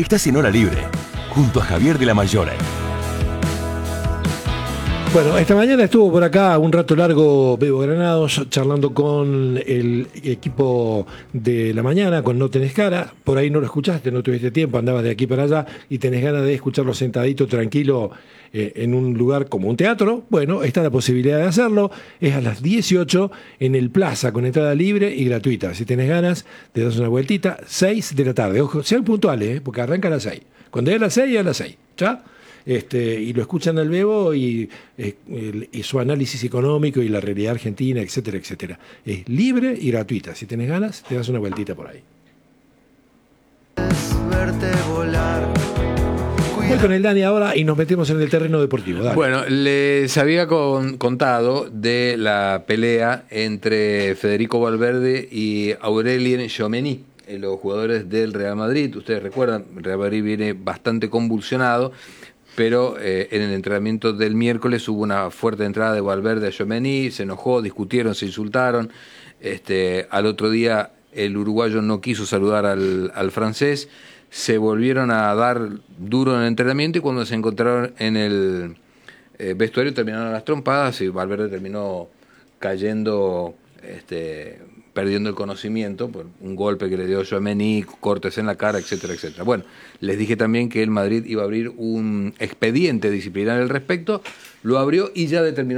Estás en Hora Libre, junto a Javier de la Mayora. Bueno, esta mañana estuvo por acá un rato largo Bebo Granados charlando con el equipo de la mañana, con No Tenés Cara. Por ahí no lo escuchaste, no tuviste tiempo, andabas de aquí para allá y tenés ganas de escucharlo sentadito, tranquilo, en un lugar como un teatro. Bueno, está la posibilidad de hacerlo. Es a las 18 en el Plaza, con entrada libre y gratuita. Si tenés ganas, te das una vueltita. 6 de la tarde. Ojo, sean puntuales, porque arranca a las 6. Cuando es a las 6, es a las 6. ¿Ya? Y lo escuchan al Bebo y su análisis económico y la realidad argentina, etcétera, etcétera. Es libre y gratuita. Si tenés ganas, te das una vueltita por ahí. Voy con el Dani ahora y nos metemos en el terreno deportivo. Dale. Bueno, les había contado de la pelea entre Federico Valverde y Aurelien Tchouameni, los jugadores del Real Madrid. Ustedes recuerdan, el Real Madrid viene bastante convulsionado, pero en el entrenamiento del miércoles hubo una fuerte entrada de Valverde a Tchouameni, se enojó, discutieron, se insultaron. Al otro día el uruguayo no quiso saludar al francés, se volvieron a dar duro en el entrenamiento y cuando se encontraron en el vestuario terminaron las trompadas y Valverde terminó cayendo, perdiendo el conocimiento por un golpe que le dio Tchouameni, cortes en la cara, etcétera, etcétera. Bueno, les dije también que el Madrid iba a abrir un expediente disciplinario al respecto, lo abrió y ya determinó